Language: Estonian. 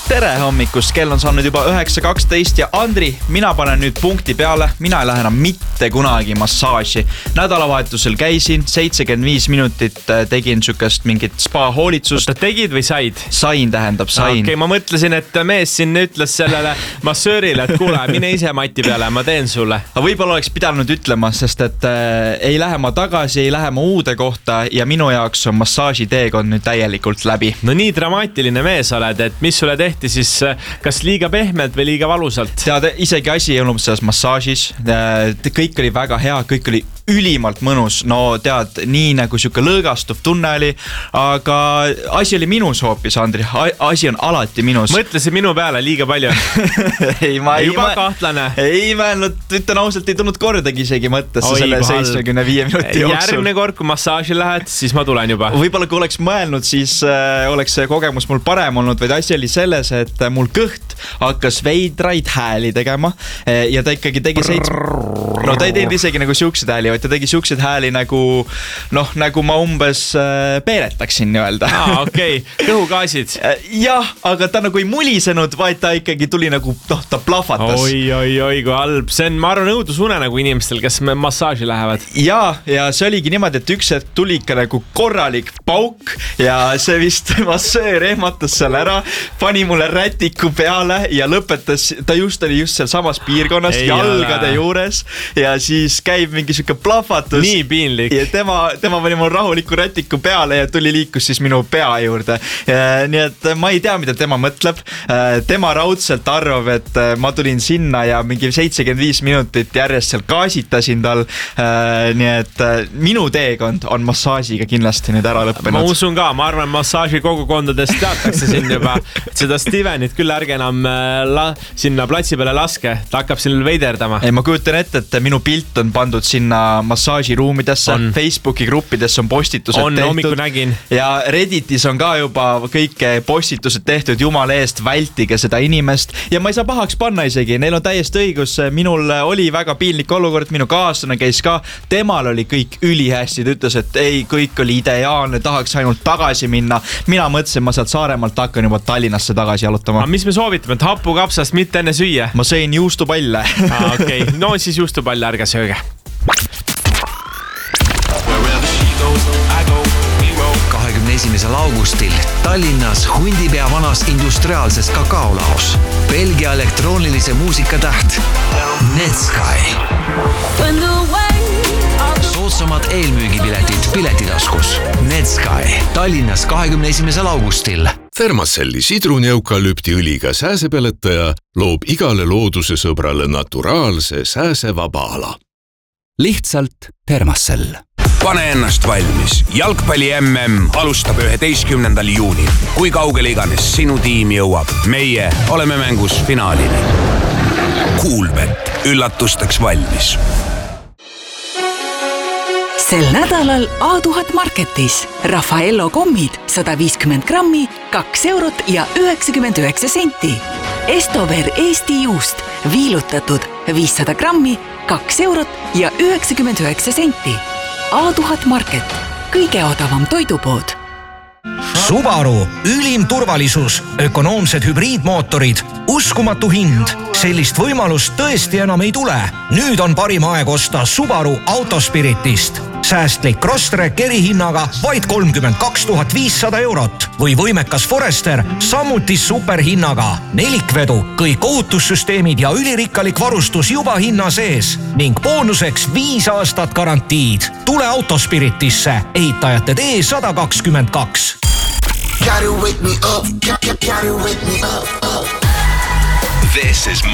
Tere hommikust, kell on saanud juba 9.12 ja Andri, mina panen nüüd punkti peale, mina ei lähe enam mitte kunagi massaaži. Nädalavahetusel käisin, 75 minutit tegin sükast mingit spa-hoolitsust. Oota, tegid või said? Sain tähendab, sain. Okei, ma mõtlesin, et mees siin ütles sellele massöörile, et kuule, mine ise mati peale, ma teen sulle. Võib-olla oleks pidanud ütlema, sest et ei lähe ma tagasi, ei lähe ma uude kohta ja minu jaoks on massaaži teekond nüüd täielikult läbi. No nii dramaatiline mees oled, et mis sulle tehti siis kas liiga pehmelt või liiga valusalt? Tead, isegi asi ei olnud selles massaažis. Kõik oli väga hea, kõik oli ülimalt mõnus. No tead, nii nagu siuke lõõgastuv tunne oli, aga asi oli minus hoopis, Andri. Asi on alati minus. Mõtlesin minu peale liiga palju. Juba kahtlane. Ei, ma ütlen ausalt, ei tulnud kordagi isegi mõttesse selle 75 minuti jooksul. Järgmine kord, kui massaaži lähed, siis ma tulen juba. Võib-olla kui oleks mõelnud, siis oleks see kogemus mul parem olnud, vaid asi oli selles, et mul kõht hakkas veidraid hääli tegema ja ta ikkagi tegi No ta ei teinud isegi nagu siukseid hääli, vaid ta tegi siukseid hääli nagu, nagu ma umbes peeretaksin nii-öelda. Okei, kõhugaasid. Jah, aga ta nagu ei mulisenud, vaid ta ikkagi tuli nagu, ta plahvatas. Oi, kui halb. See on, ma arvan, õudusune nagu inimestel, kes massaaži lähevad. Ja see oligi niimoodi, et üks hetk tuli ikka nagu korralik pauk ja see vist massöör ehmatas seal ära, pani mulle rätiku peale ja lõpetas, ta oli just seal samas piirkonnas, jalgade juures ja siis käib mingi siuke plahvatus. Nii piinlik. Ja tema pani mul rahuliku rätiku peale ja tuli liikus siis minu pea juurde. Nii et ma ei tea, mida tema mõtleb. Tema raudselt arvab, et ma tulin sinna ja mingi 75 minutit järjest seal gaasitasin tal. Nii et minu teekond on massaažiga kindlasti nüüd ära lõppenud. Ma usun ka, ma arvan, massaaži kogukondadest teatakse siin juba. Seda Stevenit küll ärge enam sinna platsi peale laske. Ta hakkab siin veiderdama. Ei, ma kujutan ette, et minu pilt on pandud sinna massaažiruumidesse. Facebooki gruppidesse on postitused tehtud. Hommiku nägin. Ja Redditis on ka juba kõik postitused tehtud, jumala eest vältige seda inimest. Ja ma ei saa pahaks panna isegi, neil on täiesti õigus. Minul oli väga piinlik olukord, minu kaaslane käis ka. Temal oli kõik ülihästi, ta ütles, et ei, kõik oli ideaalne, tahaks ainult tagasi minna. Mina mõtlesin, ma sealt Saaremaalt hakkan juba Tallinnasse tagasi jalutama. Mis me soovitame, et hapukapsast mitte enne süüa? Ma sõin juustupalle. Okei, no siis juustupalle ärge sööge. 21. augustil Tallinnas Hundipea vanas industriaalses kakaolaos. Belgia elektroonilise muusika täht Netsky. Soodsamad eelmüügipiletid Piletitaskus. Netsky Tallinnas 21. augustil. Thermacelli sidruni-eukalüptiõliga sääsepeletaja loob igale looduse sõbrale naturaalse sääsevaba ala. Lihtsalt Thermacell. Pane ennast valmis. Jalgpalli MM alustab 11. juunil. Kui kaugele iganes sinu tiim jõuab, meie oleme mängus finaalini. Coolbet. Üllatusteks valmis. Sel nädalal A1000 Marketis Raffaello kommid 150 grammi, 2 eurot ja 99 senti. Estover Eesti juust viilutatud 500 grammi, 2 eurot ja 99 senti. A1000 Market, kõige odavam toidupood. Subaru, ülim turvalisus, ökonoomsed hübriidmootorid, uskumatu hind. Sellist võimalust tõesti enam ei tule. Nüüd on parim aeg osta Subaru Autospiritist. Säästlik Crosstrek erihinnaga vaid 32 500 eurot või võimekas Forester samuti superhinnaga. Nelikvedu, kõik ohutussüsteemid ja ülirikkalik varustus juba hinna sees ning boonuseks 5 aastat garantiid. Tule Autospiritisse, ehitajate tee 122. Got it with me up, got it with me up. This is